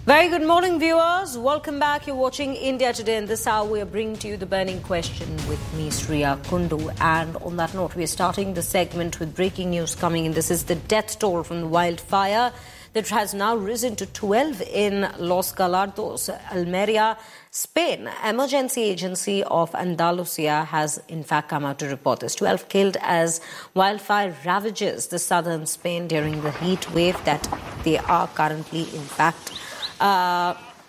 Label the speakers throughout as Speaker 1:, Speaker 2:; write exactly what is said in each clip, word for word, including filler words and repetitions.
Speaker 1: Very good morning, viewers. Welcome back. You're watching India Today. In this hour, we are bringing to you the burning question with me, Sriya Kundu. And on that note, we are starting the segment with breaking news coming in. This is the death toll from the wildfire that has now risen to twelve in Los Gallardos, Almeria, Spain. Emergency Agency of Andalusia has in fact come out to report this. twelve killed as wildfire ravages the southern Spain during the heat wave that they are currently in fact Uh,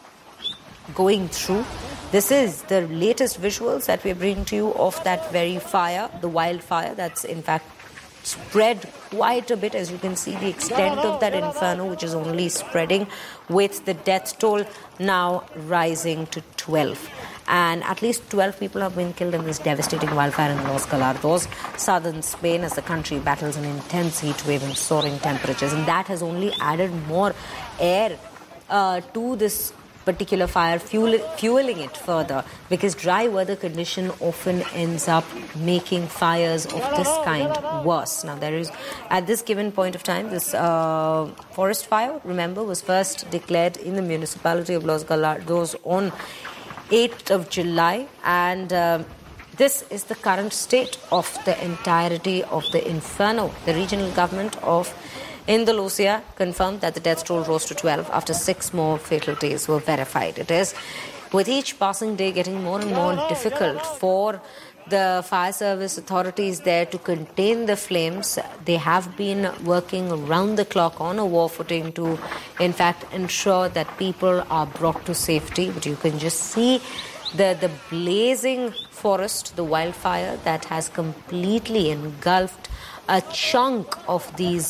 Speaker 1: going through. This is the latest visuals that we're bringing to you of that very fire, the wildfire that's in fact spread quite a bit. As you can see, the extent of that inferno, which is only spreading, with the death toll now rising to twelve. And at least twelve people have been killed in this devastating wildfire in Los Gallardos, southern Spain, as the country battles an intense heat wave and soaring temperatures. And that has only added more air Uh, to this particular fire, fuel, fueling it further, because dry weather condition often ends up making fires of this kind worse. Now, there is, at this given point of time, this uh, forest fire, remember, was first declared in the municipality of Los Gallardos on eighth of July, and uh, this is the current state of the entirety of the inferno. The regional government of Andalusia confirmed that the death toll rose to twelve after six more fatalities were verified. It is, with each passing day, getting more and more difficult for the fire service authorities there to contain the flames. They have been working around the clock on a war footing to, in fact, ensure that people are brought to safety. But you can just see the, the blazing forest, the wildfire that has completely engulfed a chunk of these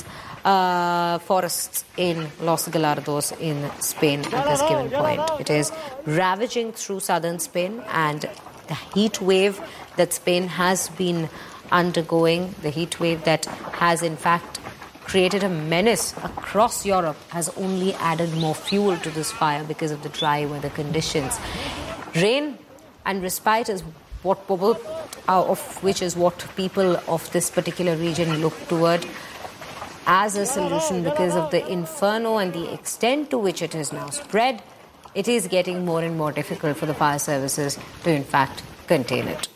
Speaker 1: Uh, forests in Los Gallardos in Spain at this given point. It is ravaging through southern Spain, and the heat wave that Spain has been undergoing, the heat wave that has in fact created a menace across Europe, has only added more fuel to this fire because of the dry weather conditions. Rain and respite is what both of which is what people of this particular region look toward as a solution, because of the inferno and the extent to which it is now spread. It is getting more and more difficult for the fire services to in fact contain it.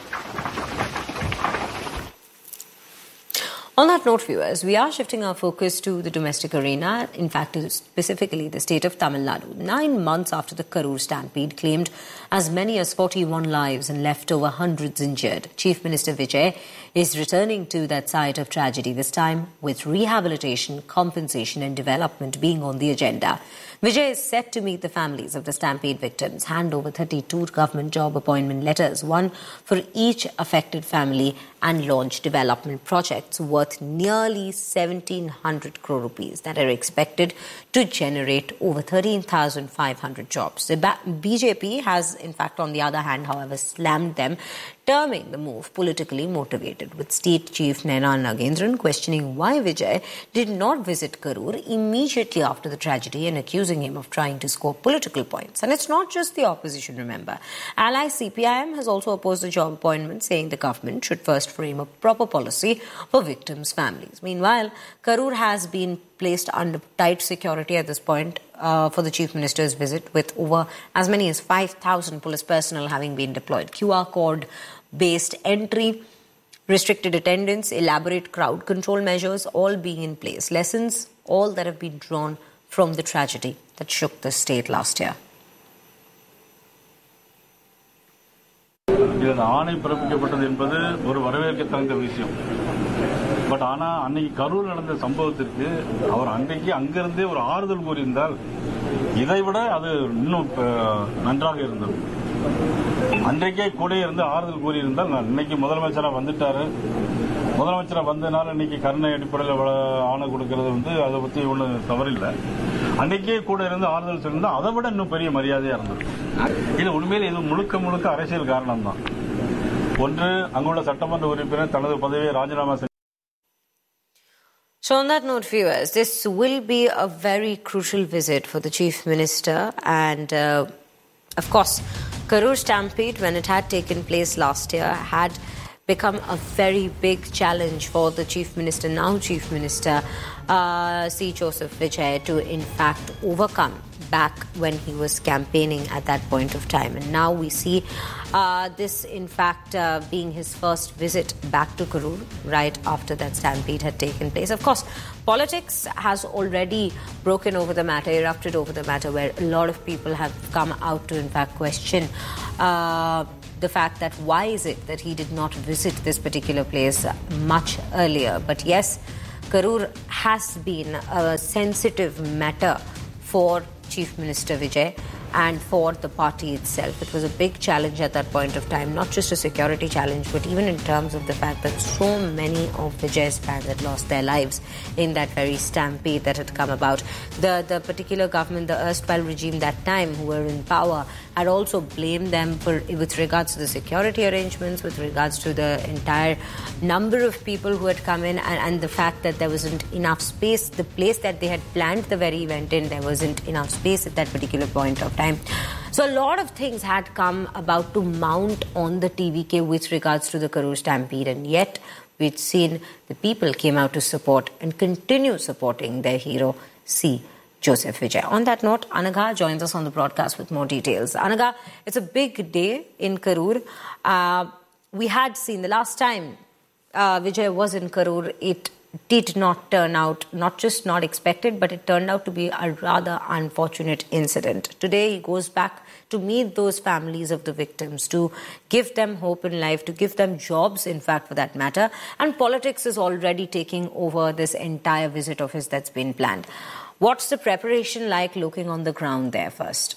Speaker 1: On that note, viewers, we are shifting our focus to the domestic arena, in fact, specifically the state of Tamil Nadu. Nine months after the Karur stampede claimed as many as forty-one lives and left over hundreds injured, Chief Minister Vijay is returning to that site of tragedy, this time with rehabilitation, compensation and development being on the agenda. Vijay is set to meet the families of the stampede victims, hand over thirty-two government job appointment letters, one for each affected family, and launch development projects worth nearly seventeen hundred crore rupees that are expected to generate over thirteen thousand five hundred jobs. The B J P has, in fact, on the other hand, however, slammed them, terming the move politically motivated, with State Chief Naina Nagendran questioning why Vijay did not visit Karur immediately after the tragedy and accusing him of trying to score political points. And it's not just the opposition, remember. Ally C P I M has also opposed the job appointment, saying the government should first frame a proper policy for victims' families. Meanwhile, Karur has been placed under tight security at this point uh, for the Chief Minister's visit, with over as many as five thousand police personnel having been deployed. Q R code-based entry, restricted attendance, elaborate crowd control measures all being in place. Lessons, all that have been drawn from the tragedy that shook the state last year.
Speaker 2: இந்த ஆணை பிறப்பிக்கப்பட்டது என்பது ஒரு வரவேற்கத்தகுந்த விஷயம். But ஆனா அன்னைக்கு கரூர் நடந்த சம்பவத்திற்கு அவர் அன்றைக்கு அங்கிருந்தே ஒரு ஆறுதல் கூறியிருந்தால் இதைவிட அது இன்னும் நன்றாக இருந்தது. அன்றைக்கே கூட இருந்து ஆறுதல் கூறியிருந்தால் இன்னைக்கு முதலமைச்சரா வந்துட்டாரு. முதலமைச்சரா வந்தனால இன்னைக்கு கருணை அடிப்படையில் ஆணை கொடுக்கறது வந்து அதை பத்தி ஒன்றும் தவறில்லை. அன்னைக்கே கூட இருந்து ஆறுதல் சொல்லியிருந்தா அதை விட இன்னும் பெரிய மரியாதையா இருந்தது. இது உண்மையில இது முழுக்க முழுக்க அரசியல் காரணம் தான். ஒன்று, அங்குள்ள சட்டமன்ற உறுப்பினர் தனது பதவியை ராஜினாமா செய்ய.
Speaker 1: So on that note, viewers, this will be a very crucial visit for the Chief Minister, and uh, of course, Karur stampede, when it had taken place last year, had become a very big challenge for the Chief Minister, now Chief Minister, uh, C. Joseph Vijay, to in fact overcome back when he was campaigning at that point of time. And now we see uh, this, in fact, uh, being his first visit back to Karur right after that stampede had taken place. Of course, politics has already broken over the matter, erupted over the matter, where a lot of people have come out to, in fact, question uh, the fact that why is it that he did not visit this particular place much earlier. But yes, Karur has been a sensitive matter for Chief Minister Vijay and for the party itself. It was a big challenge at that point of time, not just a security challenge, but even in terms of the fact that so many of Vijay's fans had lost their lives in that very stampede that had come about. The, the particular government, the erstwhile regime that time, who were in power, had also blamed them for, with regards to the security arrangements, with regards to the entire number of people who had come in, and, and the fact that there wasn't enough space. The place that they had planned the very event in, there wasn't enough space at that particular point of time. So a lot of things had come about to mount on the T V K with regards to the Karur stampede, and yet we'd seen the people came out to support and continue supporting their hero, C. Joseph Vijay. On that note, Anagha joins us on the broadcast with more details. Anagha, it's a big day in Karur. Uh, we had seen the last time uh, Vijay was in Karur, it did not turn out, not just not expected, but it turned out to be a rather unfortunate incident. Today he goes back to meet those families of the victims, to give them hope in life, to give them jobs, in fact, for that matter. And politics is already taking over this entire visit of his that's been planned. What's the preparation like looking on the ground there first?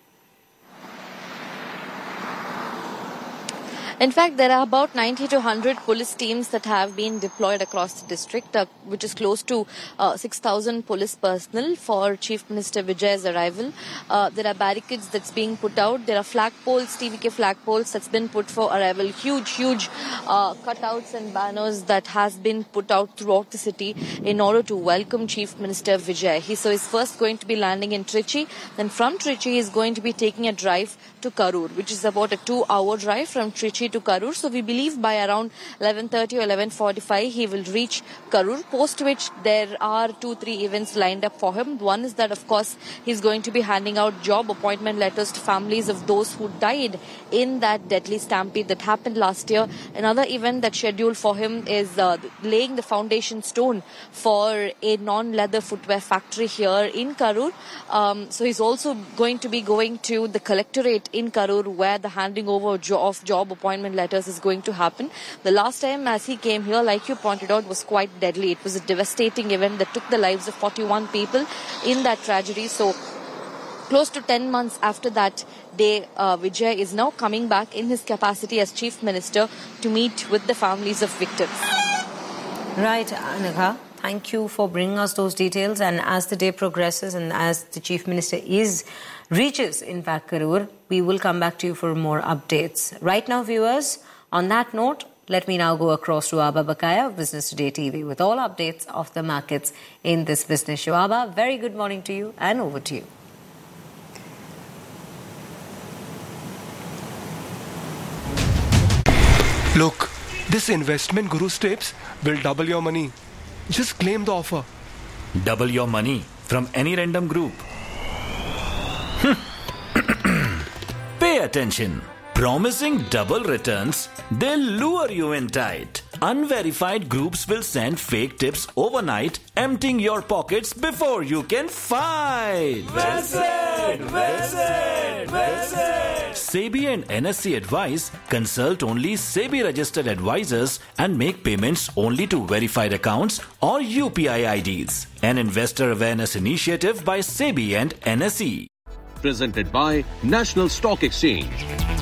Speaker 3: In fact, there are about ninety to one hundred police teams that have been deployed across the district, uh, which is close to uh, six thousand police personnel for Chief Minister Vijay's arrival. Uh, there are barricades that's being put out. There are flagpoles, T V K flagpoles that's been put for arrival. Huge, huge uh, cutouts and banners that has been put out throughout the city in order to welcome Chief Minister Vijay. He so is first going to be landing in Trichy. Then from Trichy, he is going to be taking a drive to Karur, which is about a two-hour drive from Trichy to Karur. So we believe by around eleven thirty or eleven forty-five he will reach Karur, post which there are two, three events lined up for him. One is that, of course, he's going to be handing out job appointment letters to families of those who died in that deadly stampede that happened last year. Another event that's scheduled for him is uh, laying the foundation stone for a non-leather footwear factory here in Karur. Um, so he's also going to be going to the collectorate in Karur, where the handing over of job appointment letters is going to happen. The last time as he came here, like you pointed out, was quite deadly. It was a devastating event that took the lives of forty-one people in that tragedy. So close to ten months after that day, uh, Vijay is now coming back in his capacity as Chief Minister to meet with the families of victims.
Speaker 1: Right, Anagha. Thank you for bringing us those details. And as the day progresses and as the Chief Minister is reaches, in fact, Karur, we will come back to you for more updates. Right now, viewers, on that note, let me now go across to Abha Bakaya of Business Today T V with all updates of the markets in this business show. Abha, very good morning to you and over to you.
Speaker 4: Look, this investment Guru Steps will double your money. Just claim the offer.
Speaker 5: Double your money from any random group. Pay attention. Promising double returns, they'll lure you in tight. Unverified groups will send fake tips overnight, emptying your pockets before you can fight.
Speaker 6: Visit! Visit! Visit!
Speaker 5: SEBI and N S E advise, consult only SEBI registered advisors and make payments only to verified accounts or U P I I Ds. An investor awareness initiative by SEBI and N S E.
Speaker 7: Presented by National Stock Exchange.